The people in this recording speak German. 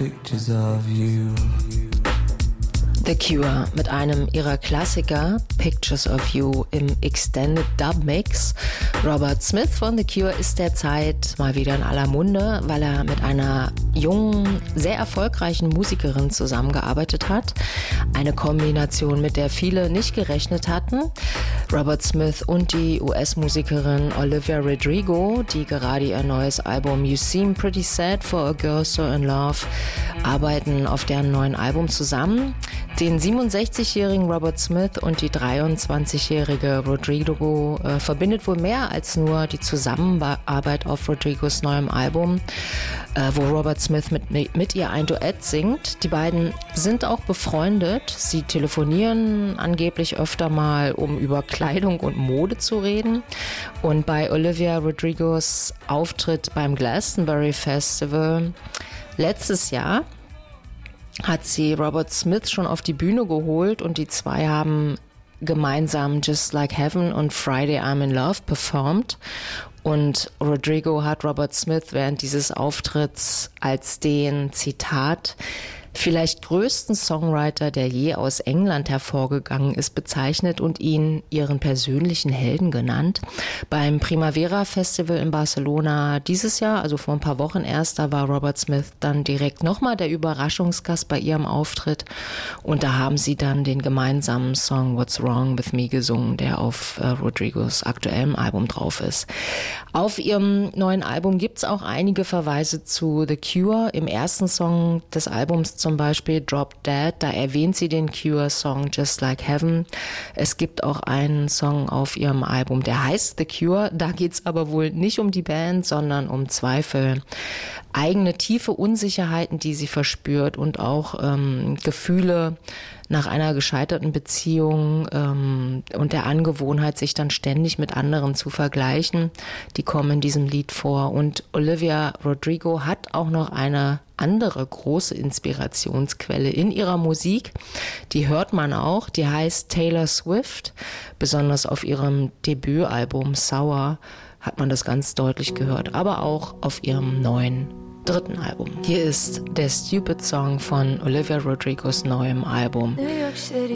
pictures of you. The Cure mit einem ihrer Klassiker Pictures of You im Extended Dub Mix. Robert Smith von The Cure ist derzeit mal wieder in aller Munde, weil er mit einer jungen, sehr erfolgreichen Musikerin zusammengearbeitet hat. Eine Kombination, mit der viele nicht gerechnet hatten. Robert Smith und die US-Musikerin Olivia Rodrigo, die gerade ihr neues Album You Seem Pretty Sad for a Girl So in Love arbeiten auf deren neuen Album zusammen. Den 67-jährigen Robert Smith und die 23-jährige Rodrigo verbindet wohl mehr als nur die Zusammenarbeit auf Rodrigos neuem Album, wo Robert Smith mit ihr ein Duett singt. Die beiden sind auch befreundet. Sie telefonieren angeblich öfter mal, um über Kleidung und Mode zu reden. Und bei Olivia Rodrigos Auftritt beim Glastonbury Festival letztes Jahr hat sie Robert Smith schon auf die Bühne geholt und die zwei haben gemeinsam Just Like Heaven und Friday I'm in Love performt. Und Rodrigo hat Robert Smith während dieses Auftritts als den, Zitat, vielleicht größten Songwriter, der je aus England hervorgegangen ist, bezeichnet und ihn ihren persönlichen Helden genannt. Beim Primavera Festival in Barcelona dieses Jahr, also vor ein paar Wochen erst, da war Robert Smith dann direkt nochmal der Überraschungsgast bei ihrem Auftritt und da haben sie dann den gemeinsamen Song What's Wrong With Me gesungen, der auf Rodrigos aktuellem Album drauf ist. Auf ihrem neuen Album gibt's auch einige Verweise zu The Cure. Im ersten Song des Albums zum Beispiel Drop Dead, da erwähnt sie den Cure-Song Just Like Heaven. Es gibt auch einen Song auf ihrem Album, der heißt The Cure. Da geht's aber wohl nicht um die Band, sondern um Zweifel, eigene tiefe Unsicherheiten, die sie verspürt und auch Gefühle nach einer gescheiterten Beziehung und der Angewohnheit, sich dann ständig mit anderen zu vergleichen. Die kommen in diesem Lied vor. Und Olivia Rodrigo hat auch noch eine andere große Inspirationsquelle in ihrer Musik. Die hört man auch. Die heißt Taylor Swift. Besonders auf ihrem Debütalbum Sour hat man das ganz deutlich gehört. Aber auch auf ihrem neuen dritten Album. Hier ist der Stupid Song von Olivia Rodrigos neuem Album.